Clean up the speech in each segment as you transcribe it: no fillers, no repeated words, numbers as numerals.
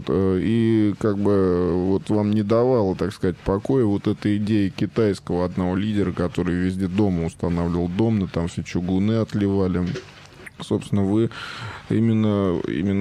Вот. И как бы вот вам не давала, так сказать, покоя вот эта идея китайского одного лидера, который везде дома устанавливал домны, там все чугуны отливали. Собственно, вы именно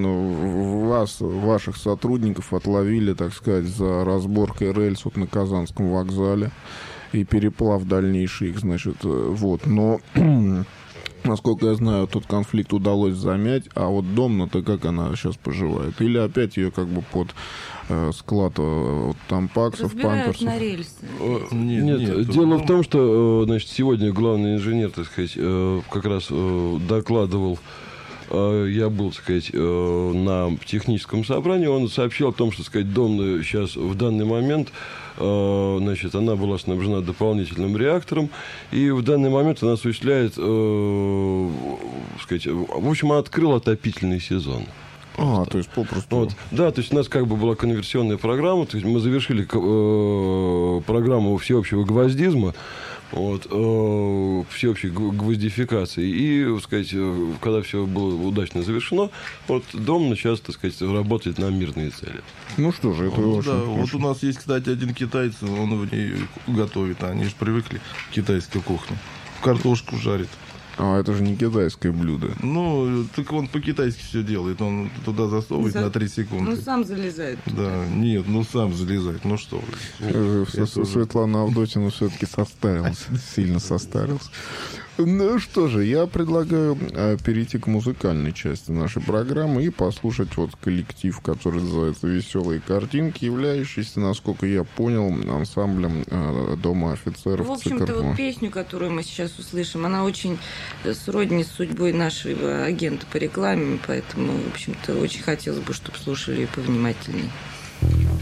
ваших сотрудников отловили, так сказать, за разборкой рельс вот на Казанском вокзале и переплав дальнейший их, значит, вот. Но, насколько я знаю, тот конфликт удалось замять, а вот Домна-то как она сейчас поживает? Или опять ее как бы под склад тампаксов, разбирают памперсов? на рельсы. Нет. Дело в том, что, значит, сегодня главный инженер, так сказать, как раз докладывал. Я был, так сказать, на техническом собрании. Он сообщил о том, что, так сказать, Домна сейчас в данный момент, значит, она была снабжена дополнительным реактором, и в данный момент она осуществляет, так сказать, в общем, она открыла отопительный сезон. То есть попросту. Вот. Да, то есть у нас как бы была конверсионная программа, то есть мы завершили программу всеобщего гвоздизма, вот, всеобщей гвоздификации. И, так сказать, когда все было удачно завершено, вот Домна сейчас, так сказать, работает на мирные цели. Ну что же, это очень Да, хорошо. вот у нас есть, кстати, один китаец, он в ней готовит, они же привыкли к китайской кухне. Картошку жарит. Это же не китайское блюдо. Ну, так он по-китайски все делает. Он туда засовывает на 3 секунды. Ну, сам залезает. Да, нет, ну сам залезает. Ну что вы. Светлана Авдотьина все-таки состарилась, сильно состарилась. Ну что же, я предлагаю перейти к музыкальной части нашей программы и послушать вот коллектив, который называется «Веселые картинки», являющийся, насколько я понял, ансамблем Дома офицеров В общем-то, ЦКР. вот песню, которую мы сейчас услышим, она очень сродни с судьбой нашего агента по рекламе, поэтому, в общем-то, очень хотелось бы, чтобы слушали ее повнимательнее.